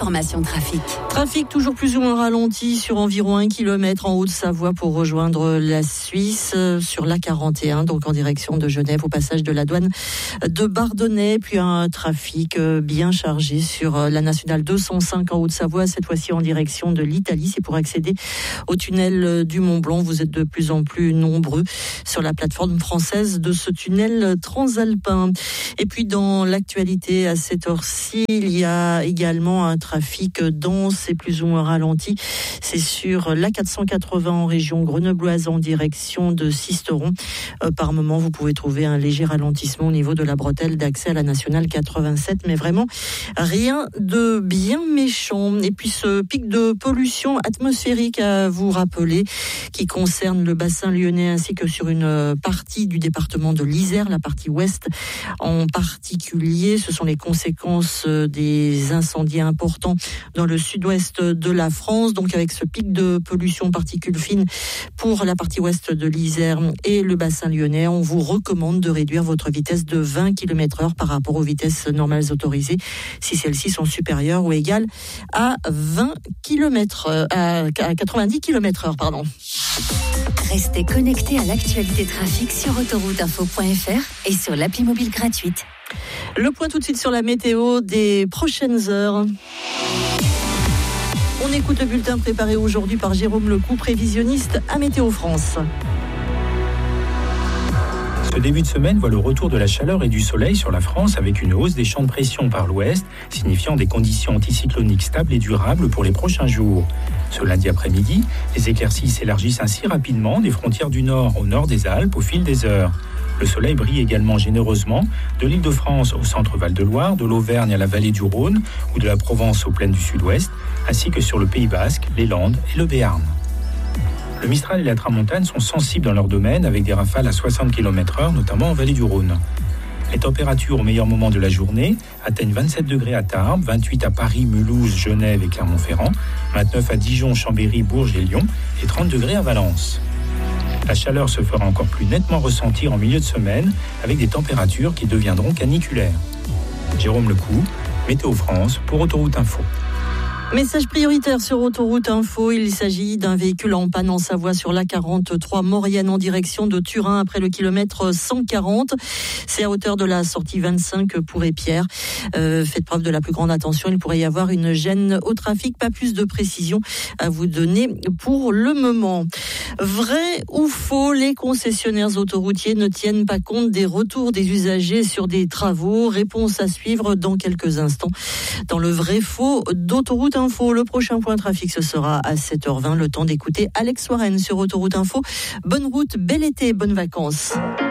l'information trafic. Trafic toujours plus ou moins ralenti sur environ 1 km en Haute-Savoie pour rejoindre la Suisse sur l'A41, donc en direction de Genève au passage de la douane de Bardonnay. Puis un trafic bien chargé sur la nationale 205 en Haute-Savoie, cette fois-ci en direction de l'Italie. C'est pour accéder au tunnel du Mont-Blanc. Vous êtes de plus en plus nombreux sur la plateforme française de ce tunnel transalpin. Et puis dans l'actualité à cette heure-ci, il y a également un trafic dense et plus ou moins ralenti. C'est sur l'A480 en région grenobloise en direction de Sisteron. Par moment, vous pouvez trouver un léger ralentissement au niveau de la bretelle d'accès à la nationale 87, mais vraiment rien de bien méchant. Et puis ce pic de pollution atmosphérique à vous rappeler, qui concerne le bassin lyonnais ainsi que sur une partie du département de l'Isère, la partie ouest en particulier. Ce sont les conséquences des incendies importants dans le sud-ouest de la France. Donc avec ce pic de pollution particules fines pour la partie ouest de l'Isère et le bassin lyonnais, on vous recommande de réduire votre vitesse de 20 km/h par rapport aux vitesses normales autorisées si celles-ci sont supérieures ou égales à 90 km/h. Restez connectés à l'actualité trafic sur autorouteinfo.fr et sur l'appli mobile gratuite. Le point tout de suite sur la météo des prochaines heures. On écoute le bulletin préparé aujourd'hui par Jérôme Lecou, prévisionniste à Météo France. Ce début de semaine voit le retour de la chaleur et du soleil sur la France avec une hausse des champs de pression par l'ouest, signifiant des conditions anticycloniques stables et durables pour les prochains jours. Ce lundi après-midi, les éclaircies s'élargissent ainsi rapidement des frontières du nord au nord des Alpes au fil des heures. Le soleil brille également généreusement de l'Île-de-France au centre Val-de-Loire, de l'Auvergne à la vallée du Rhône ou de la Provence aux plaines du sud-ouest, ainsi que sur le Pays Basque, les Landes et le Béarn. Le Mistral et la Tramontane sont sensibles dans leur domaine avec des rafales à 60 km/h, notamment en vallée du Rhône. Les températures au meilleur moment de la journée atteignent 27 degrés à Tarbes, 28 à Paris, Mulhouse, Genève et Clermont-Ferrand, 29 à Dijon, Chambéry, Bourges et Lyon et 30 degrés à Valence. La chaleur se fera encore plus nettement ressentir en milieu de semaine avec des températures qui deviendront caniculaires. Jérôme Lecou, Météo France pour Autoroute Info. Message prioritaire sur Autoroute Info. Il s'agit d'un véhicule en panne en Savoie sur l'A43 Maurienne en direction de Turin après le kilomètre 140. C'est à hauteur de la sortie 25 pour Épierre. Faites preuve de la plus grande attention. Il pourrait y avoir une gêne au trafic. Pas plus de précision à vous donner pour le moment. Vrai ou faux, les concessionnaires autoroutiers ne tiennent pas compte des retours des usagers sur des travaux. Réponse à suivre dans quelques instants dans le vrai-faux d'Autoroute Info. Le prochain point trafic, ce sera à 7h20. Le temps d'écouter Alex Warren sur Autoroute Info. Bonne route, bel été, bonnes vacances.